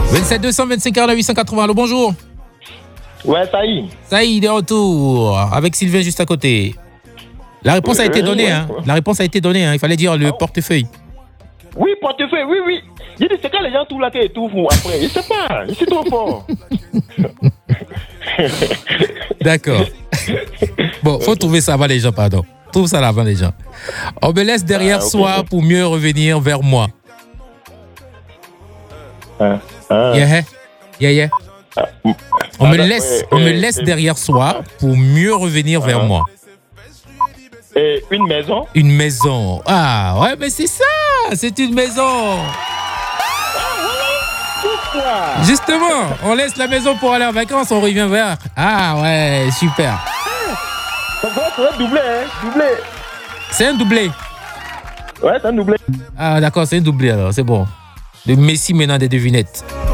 27 225 49 880. Allô, bonjour. Ouais, Saïd. Saïd est de retour avec Sylvain juste à côté. La réponse a été donnée. Hein. La réponse a été donnée. Hein. Il fallait dire le portefeuille. Oui, portefeuille, oui. J'ai dit, c'est quand les gens tout là qui étouffent après. Je sais pas, je suis trop fort. D'accord. Bon, faut trouver ça avant les gens, pardon. Trouve ça là avant les gens. On me laisse derrière soi pour mieux revenir vers moi. Yeah. On me laisse derrière soi pour mieux revenir vers moi. Et une maison? Une maison. Ah, ouais, mais c'est ça. C'est une maison. Justement, on laisse la maison pour aller en vacances, on revient vers. Ah, ouais, super. Ça va être doublé, hein? Doublé. C'est un doublé. Ouais, c'est un doublé. Ah, d'accord, c'est un doublé alors, c'est bon. Le Messi maintenant des devinettes.